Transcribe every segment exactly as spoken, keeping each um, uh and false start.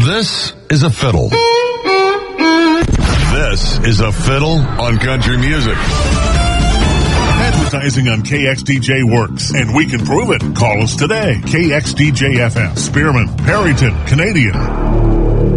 This is a fiddle. This is a fiddle on country music. Advertising on K X D J works, and we can prove it. Call us today. K X D J F M, Spearman, Perryton, Canadian.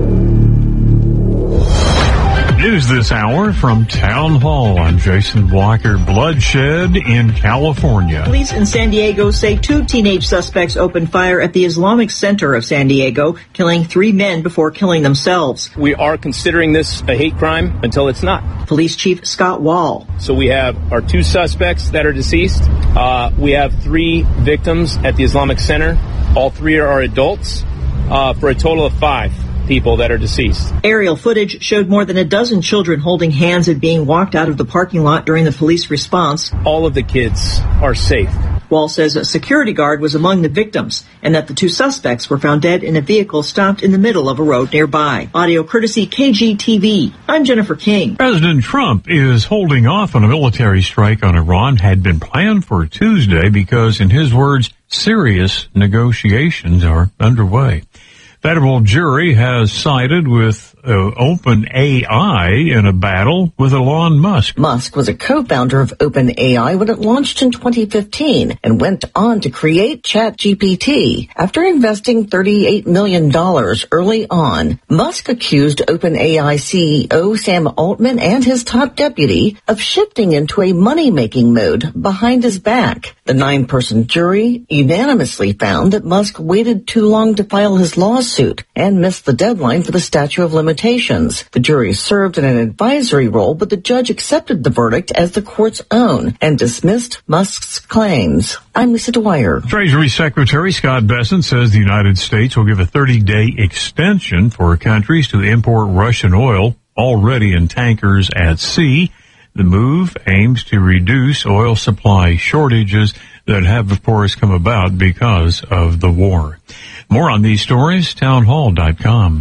News this hour from Town Hall. I'm Jason Blocker. Bloodshed in California. Police in San Diego say two teenage suspects opened fire at the Islamic Center of San Diego, killing three men before killing themselves. We are considering this a hate crime until it's not. Police Chief Scott Wall. So we have our two suspects that are deceased. Uh, we have three victims at the Islamic Center. All three are adults, uh, for a total of five people that are deceased. Aerial footage showed more than a dozen children holding hands and being walked out of the parking lot during the police response. All of the kids are safe. Wall says a security guard was among the victims and that the two suspects were found dead in a vehicle stopped in the middle of a road nearby. Audio courtesy K G T V. I'm Jennifer King. President Trump is holding off on a military strike on Iran. Had been planned for Tuesday because, in his words, serious negotiations are underway. Federal jury has sided with uh, OpenAI in a battle with Elon Musk. Musk was a co-founder of OpenAI when it launched in twenty fifteen and went on to create ChatGPT. After investing thirty-eight million dollars early on, Musk accused OpenAI C E O Sam Altman and his top deputy of shifting into a money-making mode behind his back. The nine-person jury unanimously found that Musk waited too long to file his lawsuit and missed the deadline for the statute of limitations. The jury served in an advisory role, but the judge accepted the verdict as the court's own and dismissed Musk's claims. I'm Lisa Dwyer. Treasury Secretary Scott Bessent says the United States will give a thirty-day extension for countries to import Russian oil already in tankers at sea. The move aims to reduce oil supply shortages that have, of course, come about because of the war. More on these stories, townhall dot com.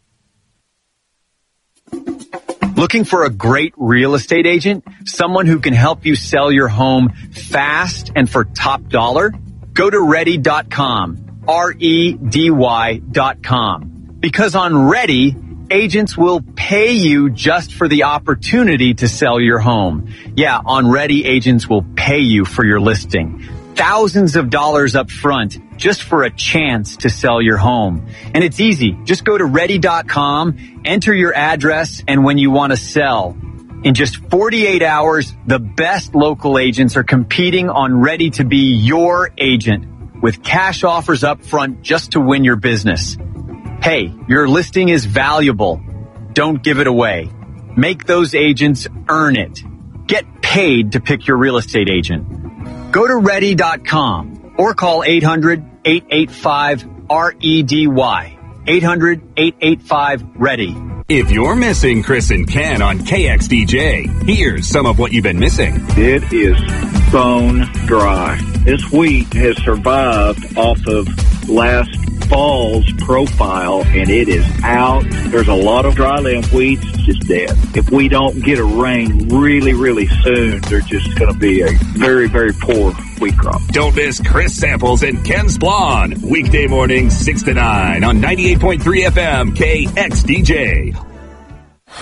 Looking for a great real estate agent? Someone who can help you sell your home fast and for top dollar? Go to ready dot com, R E D Y dot com. Because on Ready, agents will pay you just for the opportunity to sell your home. Yeah, on Ready, agents will pay you for your listing. Thousands of dollars up front just for a chance to sell your home. And it's easy. Just go to ready dot com, enter your address, and when you want to sell. In just forty-eight hours, the best local agents are competing on Ready to be your agent with cash offers up front just to win your business. Hey, your listing is valuable. Don't give it away. Make those agents earn it. Get paid to pick your real estate agent. Go to ready dot com or call eight hundred, eight eight five, R E D Y. eight hundred, eight eight five, READY. If you're missing Chris and Ken on K X D J, here's some of what you've been missing. It is bone dry. This wheat has survived off of last fall's profile, and it is out. There's a lot of dryland wheats just dead. If we don't get a rain really, really soon, there's just going to be a very, very poor wheat crop. Don't miss Chris Samples and Ken Splon. Weekday mornings, six to nine on ninety-eight point three F M K X D J.